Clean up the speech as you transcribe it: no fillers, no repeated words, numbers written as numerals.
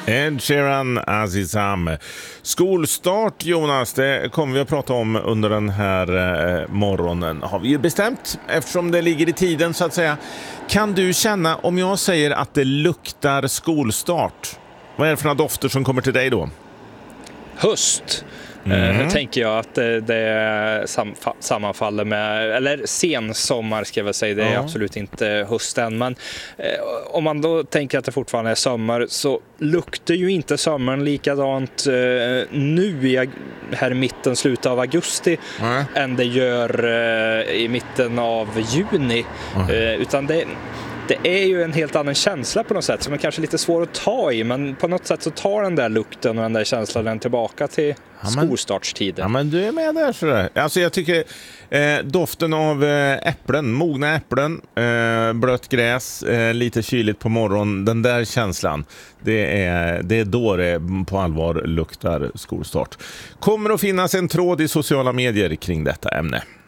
Ed Sheeran, Azizam. Skolstart, Jonas, det kommer vi att prata om under den här morgonen. Har vi ju bestämt, eftersom det ligger i tiden så att säga. Kan du känna, om jag säger att det luktar skolstart, vad är det för några dofter som kommer till dig då? Höst. Tänker jag att det sammanfaller med, eller sensommar ska jag väl säga, det är absolut inte hösten, men om man då tänker att det fortfarande är sommar, så luktar ju inte sommaren likadant nu här i mitten, slutet av augusti än det gör i mitten av juni, utan det är ju en helt annan känsla på något sätt som är kanske lite svår att ta i, men på något sätt så tar den där lukten och den där känslan den tillbaka till skolstartstiden. Ja, men du är med där sådär. Alltså jag tycker doften av äpplen, mogna äpplen, blött gräs, lite kyligt på morgonen, den där känslan, det är då det på allvar luktar skolstart. Kommer att finnas en tråd i sociala medier kring detta ämne.